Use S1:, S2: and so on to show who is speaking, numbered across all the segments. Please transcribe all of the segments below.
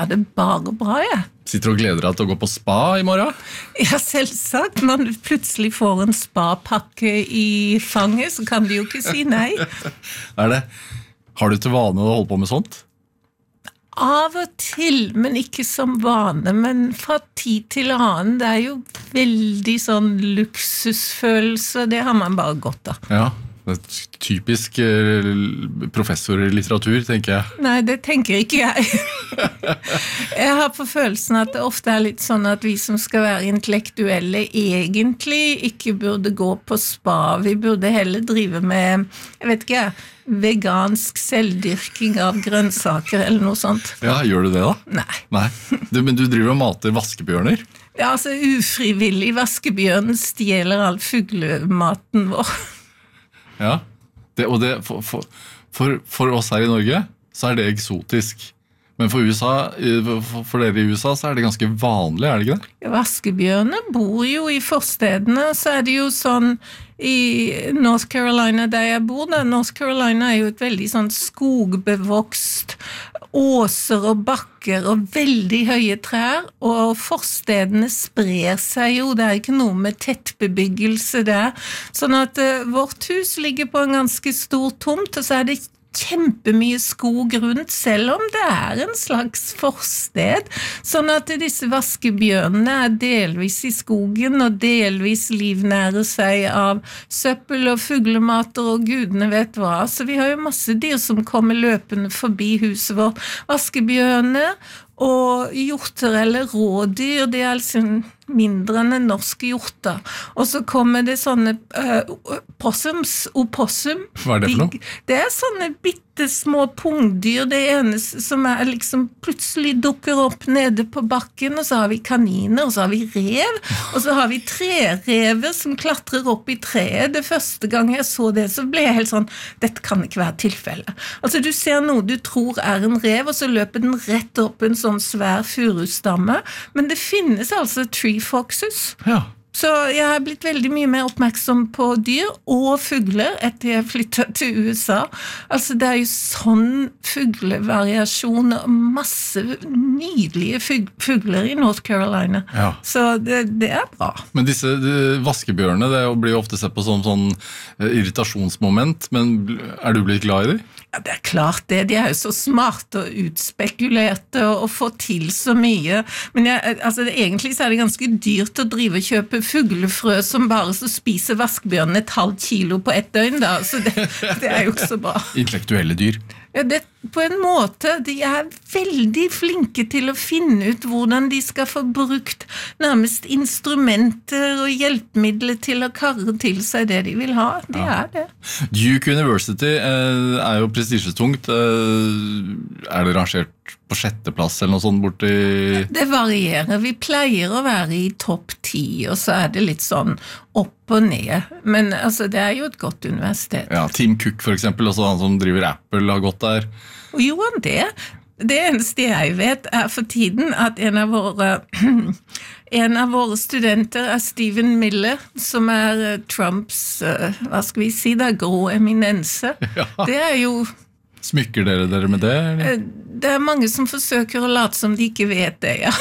S1: har det bare bra, jeg.
S2: Sitter og gleder deg til å gå på spa i morgen?
S1: Ja, selvsagt. Når du plutselig får en spa-pakke i fanget, så kan du jo ikke si nei.
S2: Det? Har du til vane å holde på med sånt?
S1: Av og til, men ikke som vane, men fra tid til annen. Det jo veldig sånn luksusfølelse, det har man bare godt av.
S2: Ja, det typisk professor i litteratur, tenker jeg.
S1: Nei, det tenker ikke jeg. Jeg har på følelsen at det ofte litt sånn at vi som skal være intellektuelle egentlig ikke burde gå på spa. Vi burde heller drive med, jeg vet ikke, vegansk selvdyrking av grønnsaker eller noe sånt.
S2: Ja, gjør du det da?
S1: Nei.
S2: Men du driver og mater vaskebjørner?
S1: Ja, altså ufrivillig vaskebjørnen stjeler all fuglematen vår.
S2: Ja, for oss her i Norge så det eksotisk. Men for dere i USA så det ganske vanlig, det ikke det?
S1: Vaskebjørner bor jo i forstedene, så det jo sånn i North Carolina der jeg bor. North Carolina jo et veldig sånn skogbevokst, åser og bakker og veldig høye trær, og forstedene sprer seg jo, det ikke noe med tettbebyggelse der. Sånn at vårt hus ligger på en ganske stor tomt, og så det kjempemye skog rundt, selv om det en slags forsted. Sånn at disse vaskebjørnene delvis i skogen og delvis livnærer seg av søppel og fuglemater og gudene vet hva. Så vi har jo masse dyr som kommer løpende forbi huset vårt. Vaskebjørnene og hjorter eller rådyr, det altså mindre enn en norsk hjorta. Og så kommer det sånne opossums.
S2: Hva det for noe?
S1: Det sånne bittesmå pungdyr, det eneste som liksom plutselig dukker opp nede på bakken, og så har vi kaniner, og så har vi rev, og så har vi trerever som klatrer opp i treet. Det første gang jeg så det, så ble jeg helt sånn, dette kan ikke være tilfelle. Altså, du ser noe du tror en rev, og så løper den rett opp en sånn svær furustamme, men det finnes altså tree foxes.
S2: Ja.
S1: Så jeg har blitt veldig mye mer oppmerksom på dyr og fugler etter jeg flyttet til USA. Altså det jo sånn fuglevariasjon og masse nydelige fugler i North Carolina.
S2: Ja.
S1: Så det bra.
S2: Men disse vaskebjørnene, det blir jo ofte sett på som sånn irritasjonsmoment, men du blitt glad i dem?
S1: Ja, det klart det. De jo så smarte og utspekulerte og får til så mye. Men egentlig så det ganske dyrt å drive og kjøpe fuglefrø som bare så spiser vaskebjørnen et halvt kilo på ett døgn da. Så det jo ikke så bra.
S2: Intellektuelle dyr.
S1: Ja, på en måte, de veldig flinke til å finne ut hvordan de skal få brukt nærmest instrumenter og hjelpemidler til å karre til seg det de vil ha. Det det.
S2: Duke University jo prestisjetungt. Det rangert på 6. plass eller noe sånt borti?
S1: Det varierer. Vi pleier å være i topp 10, og så det litt sånn opp og ned. Men altså, det jo et godt universitet. Ja,
S2: Tim Cook for eksempel, også han som driver Apple, har gått der.
S1: Og jo, det. Det eneste jeg vet for tiden at en av våre studenter Stephen Miller, som Trumps, hva skal vi si da, grå eminense. Ja. Det jo...
S2: Smykker dere med det? Eller?
S1: Det mange som forsøker å late som de ikke vet det, ja.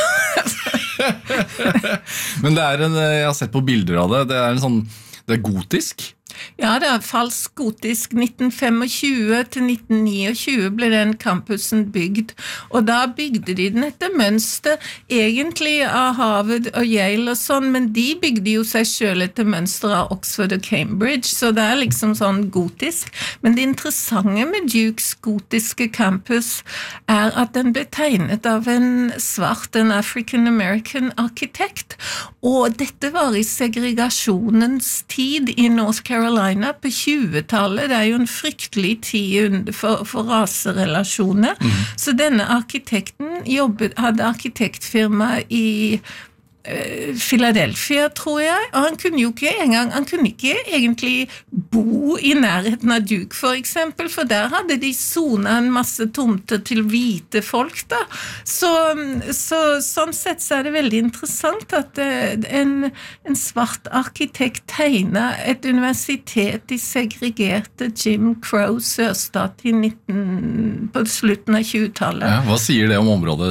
S2: Men det jeg har sett på bilder av det, det en sånn, det gotisk?
S1: Ja, det falsk gotisk. 1925 til 1929 ble den campusen bygd, og da bygde de den etter mønster, egentlig av Harvard og Yale og sånn, men de bygde jo seg selv etter mønster av Oxford og Cambridge, så det liksom sånn gotisk. Men det interessante med Dukes gotiske campus at den ble tegnet av en svart, en African-American arkitekt, og dette var i segregasjonens tid i North Carolina på 20-tallet. Det jo en fryktelig tid for raserelasjoner. Så denne arkitekten hadde arkitektfirma i Philadelphia, tror jeg, og han kunne jo ikke egentlig bo i nærheten av Duke, for eksempel, for der hadde de zonet en masse tomter til hvite folk da. Så sånn sett så det veldig interessant at en svart arkitekt tegnet et universitet i segregerte Jim Crow sørstat på slutten av 20-tallet.
S2: Ja, hva sier det om området?